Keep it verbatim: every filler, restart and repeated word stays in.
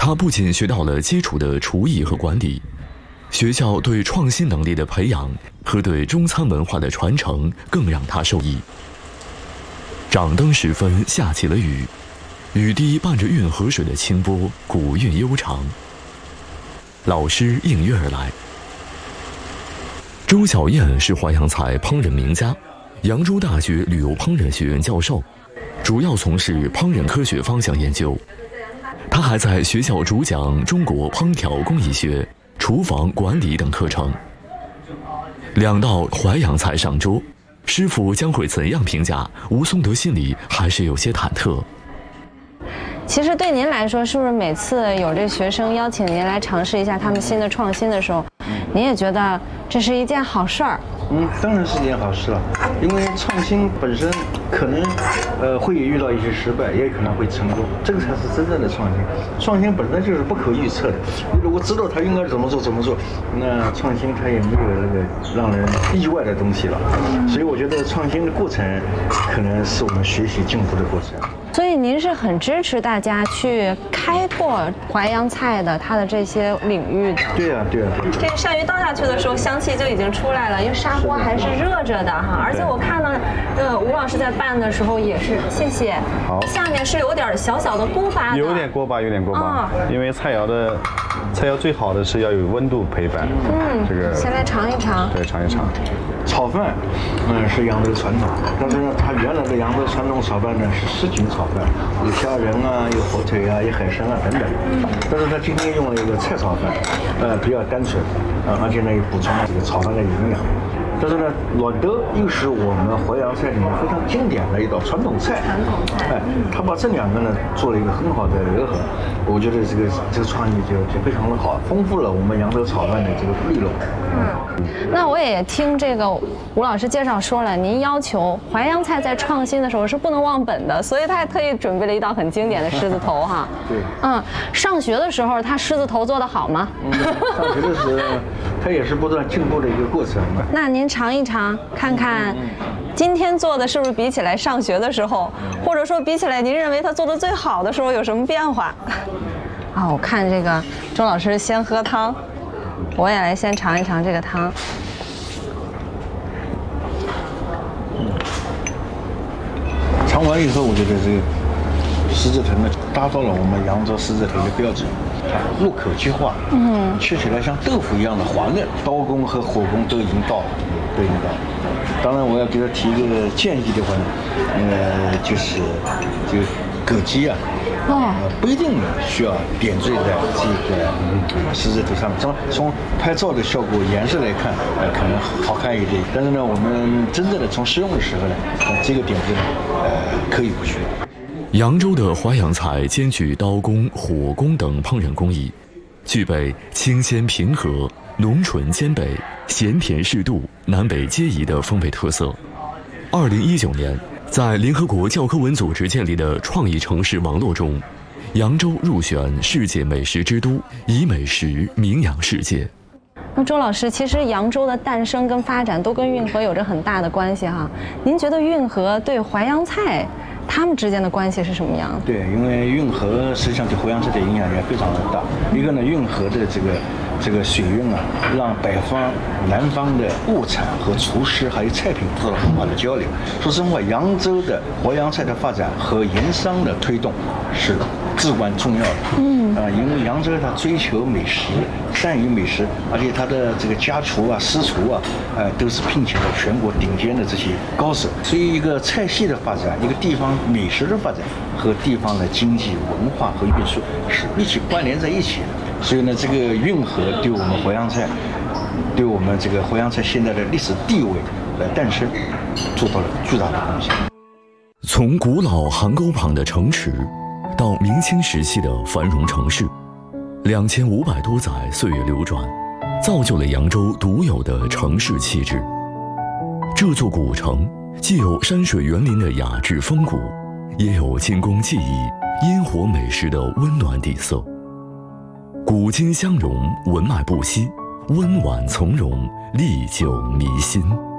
他不仅学到了基础的厨艺和管理，学校对创新能力的培养和对中餐文化的传承更让他受益。掌灯时分，下起了雨，雨滴伴着运河水的清波，古韵悠长。老师应约而来。周小燕是淮扬菜烹饪名家，扬州大学旅游烹饪学院教授，主要从事烹饪科学方向研究。他还在学校主讲中国烹调工艺学、厨房管理等课程。两道淮扬菜上桌，师傅将会怎样评价？吴松德心里还是有些忐忑。 其实对您来说，是不是每次有这学生邀请您来尝试一下他们新的创新的时候，您也觉得这是一件好事儿？ 嗯，当然是件好事了，因为创新本身可能，呃，会遇到一些失败，也可能会成功，这个才是真正的创新。创新本身就是不可预测的，你如果知道它应该怎么做怎么做，那创新它也没有那个让人意外的东西了。所以我觉得创新的过程，可能是我们学习进步的过程。 所以您是很支持大家去开拓淮扬菜的它的这些领域的。 对呀、啊，对呀、啊。 这个鳝鱼倒下去的时候，香气就已经出来了，因为砂锅还是热着的哈。而且我看到，呃，吴老师在拌的时候也是，谢谢。 好。 下面是有点小小的锅巴的。 有点锅巴，有点锅巴。嗯、因为菜肴的菜肴最好的是要有温度陪伴。 嗯。 这个。 先来尝一尝。 对，尝一尝。 炒饭，嗯，是扬州传统，但是呢，它原来的扬州传统炒饭呢是什锦炒饭，有虾仁啊，有火腿啊，有海参啊等等。但是它今天用了一个菜炒饭，呃，比较单纯，呃，而且呢也补充了这个炒饭的营养。但是呢，卵豆又是我们淮扬菜里面非常经典的一道传统菜。 传统菜。 哎，他把这两个呢做了一个很好的糅合，我觉得这个这个创意就就非常的好，丰富了我们扬州炒饭的这个内容。 嗯，那我也听这个吴老师介绍说了，您要求淮扬菜在创新的时候是不能忘本的，所以他还特意准备了一道很经典的狮子头哈。 对。 嗯，上学的时候他狮子头做得好吗？ 嗯，上学的时候，他也是不断进步的一个过程嘛。 那您尝一尝，看看今天做的是不是比起来上学的时候，或者说比起来您认为他做的最好的时候有什么变化？啊，我看这个周老师先喝汤。我也来先尝一尝这个汤。 嗯，尝完以后，我觉得这个狮子头呢，达到了我们扬州狮子头的标准，它入口即化，嗯，吃起来像豆腐一样的滑嫩，刀工和火功都已经到了，都已经到了。当然，我要给他提一个建议的话呢，呃，就是这个枸杞啊。哦，不一定需要点缀在这个狮子头上面。从从拍照的效果、颜色来看，呃，可能好看一点。但是呢，我们真正的从食用的时候呢，呃、这个点缀呢，呃，可以不需要。 扬州的淮扬菜兼具刀工、火工等烹饪工艺，具备清鲜平和、浓醇兼备、咸甜适度、南北皆宜的风味特色。二零一九年。在联合国教科文组织建立的创意城市网络中，扬州入选世界美食之都，以美食名扬世界。 那周老师，其实扬州的诞生跟发展都跟运河有着很大的关系哈。您觉得运河对淮扬菜他们之间的关系是什么样的？ 对，因为运河实际上对淮扬菜的影响也非常的大。一个呢，运河的这个这个水运啊，让北方、南方的物产和厨师还有菜品做了很好的交流。说实话，扬州的淮扬菜的发展和盐商的推动是至关重要的。嗯啊、呃，因为扬州它追求美食，善于美食，而且它的这个家厨啊、私厨啊，呃，都是聘请了全国顶尖的这些高手。所以，一个菜系的发展，一个地方美食的发展和地方的经济、文化和运输是一起关联在一起的。所以呢，这个运河对我们淮扬菜，对我们这个淮扬菜现在的历史地位的诞生，做到了巨大的贡献。 从古老邗沟旁的城池，到明清时期的繁荣城市，两千五百多载岁月流转，造就了扬州独有的城市气质。这座古城既有山水园林的雅致风骨，也有精工技艺、烟火美食的温暖底色。古今相融，文脉不息，温婉从容，历久弥新。